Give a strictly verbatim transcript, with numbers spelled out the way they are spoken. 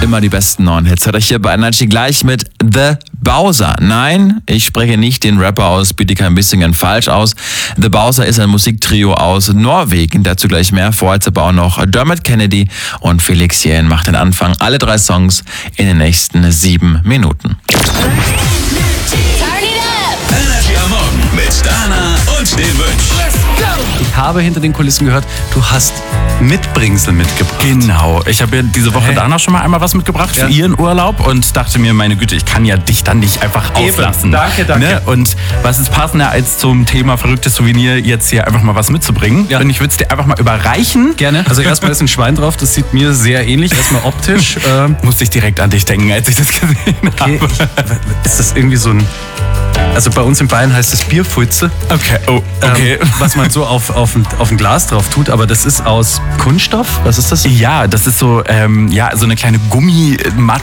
immer die besten neuen Hits. Hört euch hier bei Energy gleich mit The Bowser. Nein, ich spreche nicht den Rapper aus Bietigheim-Bissingen falsch aus. The Bowser ist ein Musiktrio aus Norwegen. Dazu gleich mehr. Vorher aber auch noch Dermot Kennedy und Felix Jähn macht den Anfang. Alle drei Songs in den nächsten sieben Minuten. Energy am Morgen mit Dana und den Wünsch. Ich habe hinter den Kulissen gehört, du hast Mitbringsel mitgebracht. Genau. Ich habe ja diese Woche Hä? Dana schon mal einmal was mitgebracht Ja. für ihren Urlaub und dachte mir, meine Güte, ich kann ja dich dann nicht einfach Eben. auslassen. Danke, danke. Ne? Und was ist passender als zum Thema verrücktes Souvenir, jetzt hier einfach mal was mitzubringen? Ja. Und ich würde es dir einfach mal überreichen. Gerne. Also erstmal ist ein Schwein drauf, das sieht mir sehr ähnlich, erstmal optisch. Ähm, Musste ich direkt an dich denken, als ich das gesehen okay. habe. Ist das irgendwie so ein... Also bei uns in Bayern heißt es Bierfutze. Okay, oh, okay. Ähm, was man so auf, auf, ein, auf ein Glas drauf tut, aber das ist aus Kunststoff? Was ist das? Ja, das ist so, ähm, ja, so eine kleine Gummimatte